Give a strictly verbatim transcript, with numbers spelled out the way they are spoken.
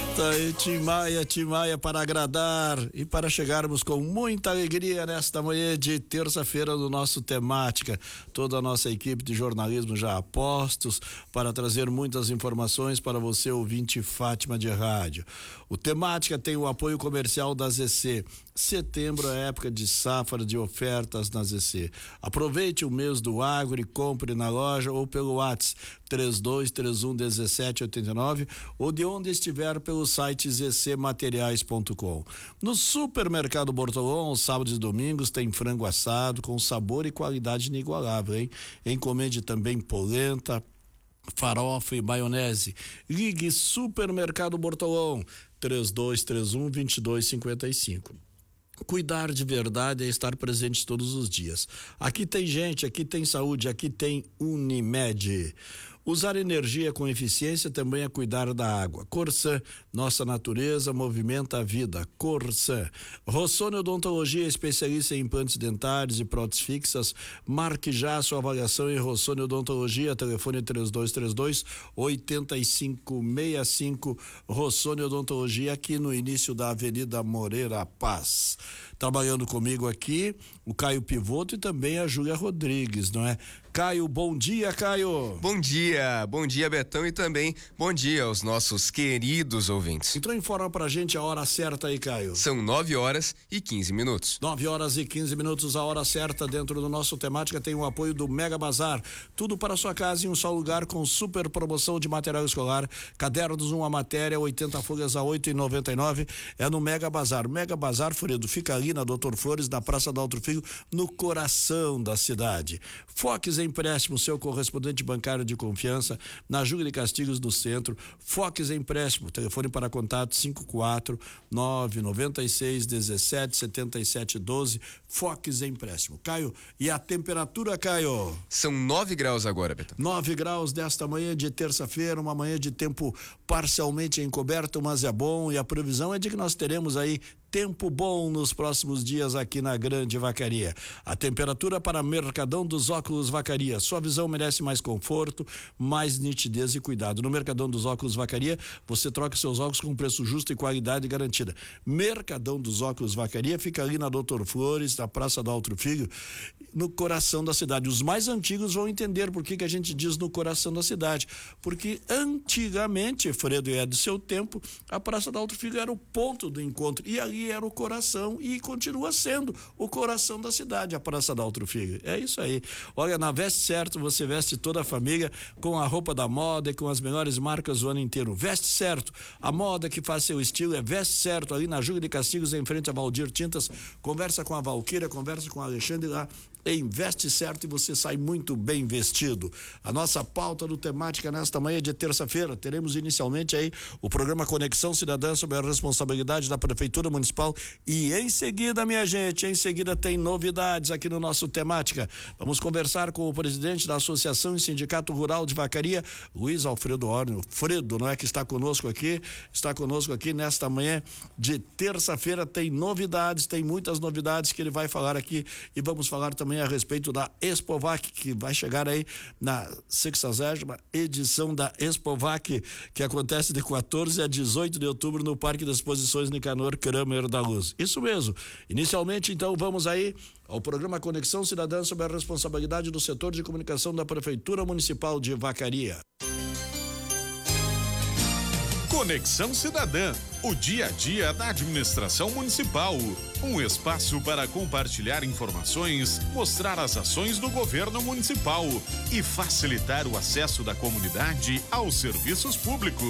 Tá aí, Tim Maia, Tim Maia para agradar e para chegarmos com muita alegria nesta manhã de terça-feira do nosso Temática. Toda a nossa equipe de jornalismo já a postos para trazer muitas informações para você, ouvinte Fátima de rádio. O Temática tem o apoio comercial da Z C. Setembro é época de safra de ofertas na Z C. Aproveite o mês do agro e compre na loja ou pelo WhatsApp três dois três um um sete oito nove ou de onde estiver pelo site z c materiais ponto com. No Supermercado Bortolom, sábados e domingos tem frango assado com sabor e qualidade inigualável, hein? Encomende também polenta, farofa e maionese. Ligue Supermercado Bortolom três dois três um dois dois cinco cinco. Cuidar de verdade é estar presente todos os dias. Aqui tem gente, aqui tem saúde, aqui tem Unimed. Usar energia com eficiência também é cuidar da água. Corsan, nossa natureza movimenta a vida. Corsan. Rossoni Odontologia, especialista em implantes dentários e próteses fixas. Marque já a sua avaliação em Rossoni Odontologia, telefone três dois três dois oito cinco seis cinco. Rossoni Odontologia, aqui no início da Avenida Moreira Paz. Trabalhando comigo aqui, o Caio Pivoto e também a Júlia Rodrigues, não é? Caio, bom dia, Caio. Bom dia, bom dia, Betão, e também bom dia aos nossos queridos ouvintes. Então informa pra gente a hora certa aí, Caio. São nove horas e quinze minutos. Nove horas e quinze minutos, a hora certa. Dentro do nosso Temática tem o apoio do Mega Bazar. Tudo para sua casa em um só lugar, com super promoção de material escolar. Cadernos, uma matéria, oitenta folhas a oito e noventa e nove. É no Mega Bazar. Mega Bazar, Fredo, fica ali na Doutor Flores, na Praça do Alto Filho, no coração da cidade. Foques Empréstimo, seu correspondente bancário de confiança, na Júlia de Castigos do Centro. Foques Empréstimo, telefone para contato cinco quatro nove nove seis um sete sete sete um dois. Foques Empréstimo. Caio, e a temperatura, Caio? São nove graus agora, Betão. Nove graus desta manhã de terça-feira, uma manhã de tempo parcialmente encoberto, mas é bom, e a previsão é de que nós teremos aí tempo bom nos próximos dias aqui na Grande Vacaria. A temperatura para Mercadão dos Óculos Vacaria. Sua visão merece mais conforto, mais nitidez e cuidado. No Mercadão dos Óculos Vacaria, você troca seus óculos com preço justo e qualidade garantida. Mercadão dos Óculos Vacaria fica ali na Doutor Flores, na Praça do Alto Filho, no coração da cidade. Os mais antigos vão entender por que que a gente diz no coração da cidade. Porque antigamente, Fredo, é do seu tempo, a Praça do Alto Filho era o ponto do encontro. E ali era o coração e continua sendo o coração da cidade, a Praça do Alto Filho. É isso aí. Olha, na Veste Certo você veste toda a família com a roupa da moda e com as melhores marcas o ano inteiro. Veste Certo, a moda que faz seu estilo é Veste Certo, ali na Júlia de Castigos, em frente a Valdir Tintas. Conversa com a Valquíria, conversa com a Alexandre lá. Investe Certo e você sai muito bem vestido. A nossa pauta do Temática nesta manhã de terça-feira, teremos inicialmente aí o programa Conexão Cidadã sobre a responsabilidade da Prefeitura Municipal, e em seguida, minha gente, em seguida tem novidades aqui no nosso Temática. Vamos conversar com o presidente da Associação e Sindicato Rural de Vacaria, Luiz Alfredo Orno. Fredo, não é, que está conosco aqui, está conosco aqui nesta manhã de terça-feira. Tem novidades, tem muitas novidades que ele vai falar aqui, e vamos falar também a respeito da Expovac, que vai chegar aí na sexagésima edição da Expovac, que acontece de quatorze a dezoito de outubro no Parque das Exposições Nicanor Kramer da Luz. Isso mesmo. Inicialmente, então, vamos aí ao programa Conexão Cidadã sobre a responsabilidade do setor de comunicação da Prefeitura Municipal de Vacaria. Conexão Cidadã, o dia a dia da administração municipal. Um espaço para compartilhar informações, mostrar as ações do governo municipal e facilitar o acesso da comunidade aos serviços públicos.